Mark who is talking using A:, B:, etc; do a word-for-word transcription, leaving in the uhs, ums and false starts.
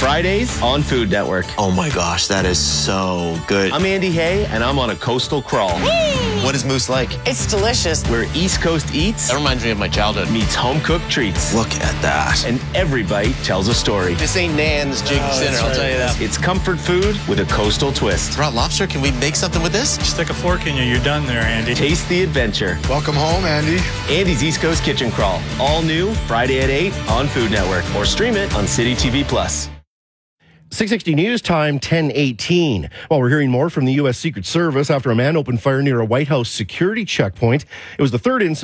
A: Fridays on Food Network.
B: Oh my gosh, that is so good.
A: I'm Andy Hay, and I'm on a coastal crawl.
B: What is Moose like?
C: It's delicious.
A: Where East Coast eats
B: That reminds me of my childhood.
A: meets home-cooked treats.
B: Look at that.
A: And every bite tells a story.
B: This ain't Nan's Jig
C: Oh,
B: Dinner,
C: that's
B: I'll
C: right.
B: tell you that.
A: It's comfort food with a coastal twist.
B: Raw lobster, can we make something with this?
D: Stick a fork in you, you're done there, Andy.
A: Taste the adventure.
E: Welcome home, Andy.
A: Andy's East Coast Kitchen Crawl. All new Friday at eight on Food Network. Or stream it on City T V Plus.
F: six sixty News Time, ten eighteen. Well, we're hearing more from the U S Secret Service after a man opened fire near a White House security checkpoint. It was the third incident